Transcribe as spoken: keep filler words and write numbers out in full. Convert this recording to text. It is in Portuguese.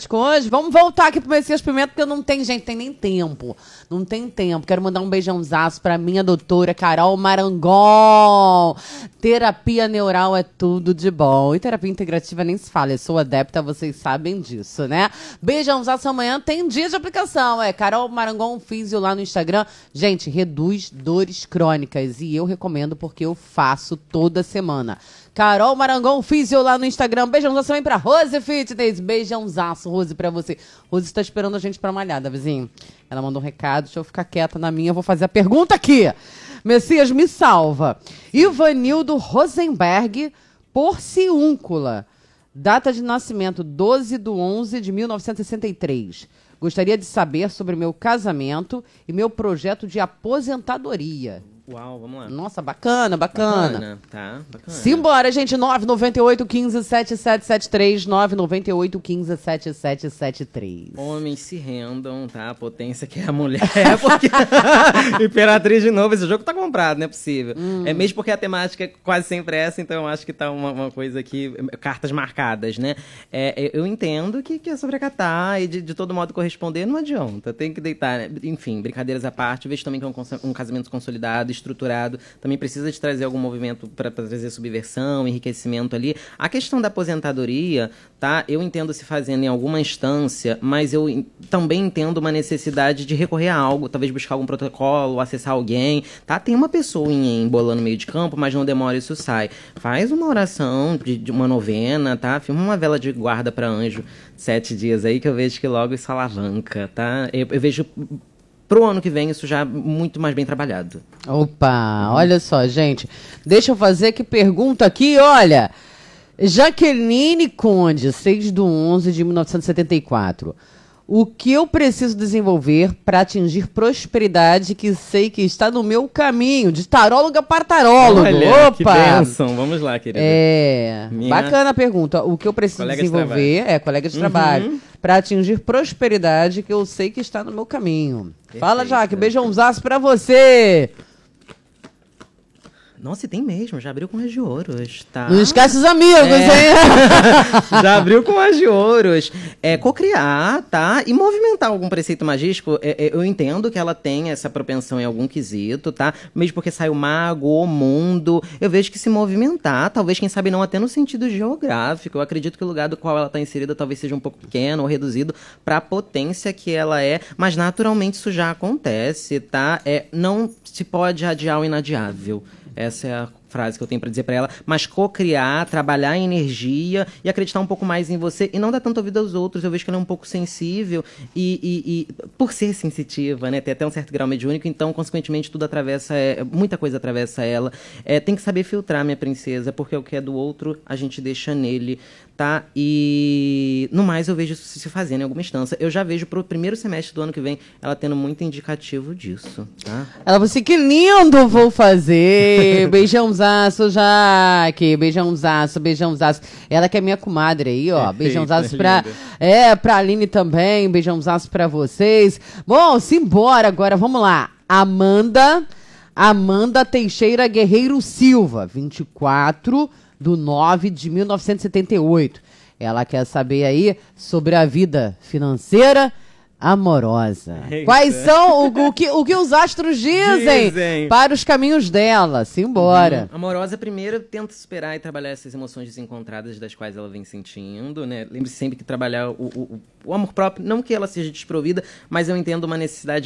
temática hoje. Vamos voltar aqui pro Messias Pimenta, porque não tem, gente, tem nem tempo. Não tem tempo. Quero mandar um beijãozaço pra minha doutora Carol Marangon. Terapia neural é tudo de bom. E terapia integrativa nem se fala. Eu sou adepta, vocês sabem disso, né? Beijãozaço, amanhã tem dia de aplicação. É Carol Marangon Físio lá no Instagram. Gente, reduz dores crônicas. E eu recomendo porque eu faço toda semana. Carol Marangon Físio lá no Instagram. Beijãozaço também pra Rose Fitness. Beijãozaço, Rose, pra você. Rose está esperando a gente pra malhada, vizinho. Ela mandou um recado, deixa eu ficar quieta na minha. Eu vou fazer a pergunta aqui. Messias, me salva. Ivanildo Rosenberg, Porciúncula. Data de nascimento, doze de onze de mil novecentos e sessenta e três. Gostaria de saber sobre meu casamento e meu projeto de aposentadoria. Uau, vamos lá. Nossa, bacana, bacana. Bacana, tá, bacana. Simbora, gente. nove nove oito, um cinco, sete sete sete três. nove nove oito, um cinco, sete sete sete três. Homens se rendam, tá? A potência que é a mulher. Porque... Imperatriz de novo, esse jogo tá comprado, não é possível. Hum. É mesmo porque a temática é quase sempre essa, então eu acho que tá uma, uma coisa aqui, cartas marcadas, né? É, eu entendo que, que é sobre acatar e de, de todo modo corresponder não adianta. Tem que deitar, né? Enfim, brincadeiras à parte. Vejo também que é um, um casamento consolidado, estruturado, também precisa de trazer algum movimento para trazer subversão, enriquecimento ali. A questão da aposentadoria, tá? Eu entendo se fazendo em alguma instância, mas eu in- também entendo uma necessidade de recorrer a algo, talvez buscar algum protocolo, acessar alguém, tá? Tem uma pessoa em, em bola no meio de campo, mas não demora, isso sai. Faz uma oração de, de uma novena, tá? Filma uma vela de guarda para anjo sete dias aí, que eu vejo que logo isso alavanca, tá? Eu, eu vejo pro ano que vem isso já muito mais bem trabalhado. Opa, olha só, gente. Deixa eu fazer que pergunta aqui, olha. Jaqueline Conde, seis de onze de mil novecentos e setenta e quatro. O que eu preciso desenvolver para atingir prosperidade que sei que está no meu caminho? De taróloga para tarólogo. Olha, Opa! que bênção. Vamos lá, querida. É, Minha... bacana a pergunta. O que eu preciso Colega desenvolver, de é, colega de uhum. trabalho, para atingir prosperidade que eu sei que está no meu caminho. Perfeito. Fala, Jaque, beijãozaço pra você. Nossa, e tem mesmo, já abriu com as de ouros, tá? Não esquece os amigos, é. hein? Já abriu com as de ouros. É, cocriar, tá? E movimentar algum preceito magístico, é, é, eu entendo que ela tem essa propensão em algum quesito, tá? Mesmo porque sai o mago, o mundo, eu vejo que se movimentar, talvez, quem sabe, não até no sentido geográfico. Eu acredito que o lugar do qual ela está inserida talvez seja um pouco pequeno ou reduzido para a potência que ela é, mas naturalmente isso já acontece, tá? É, não se pode adiar o inadiável. Essa é a frase que eu tenho pra dizer pra ela. Mas co-criar, trabalhar em energia e acreditar um pouco mais em você e não dar tanto ouvido aos outros. Eu vejo que ela é um pouco sensível e, e, e por ser sensitiva, né? Tem até um certo grau mediúnico, então, consequentemente, tudo atravessa, é, muita coisa atravessa ela. É, tem que saber filtrar, minha princesa, porque o que é do outro, a gente deixa nele, tá? E no mais, eu vejo isso se fazendo em alguma instância. Eu já vejo pro primeiro semestre do ano que vem ela tendo muito indicativo disso, tá? Ela falou assim, que lindo, vou fazer. Beijãozaço, Jaque. Beijãozaço, beijãozaço. Ela que é minha comadre aí, ó. Perfeito, Beijãozaço pra, linda. é, pra Aline também. Beijãozaço pra vocês. Bom, simbora agora. Vamos lá. Amanda, Amanda Teixeira Guerreiro Silva, vinte e quatro de nove de mil novecentos e setenta e oito. Ela quer saber aí sobre a vida financeira amorosa. Eita. Quais são o, o, que, o que os astros dizem, Dizem. para os caminhos dela? Simbora. Uhum. Amorosa, primeiro, tenta superar e trabalhar essas emoções desencontradas das quais ela vem sentindo, né? Lembre-se sempre que trabalhar o, o, o amor próprio, não que ela seja desprovida, mas eu entendo uma necessidade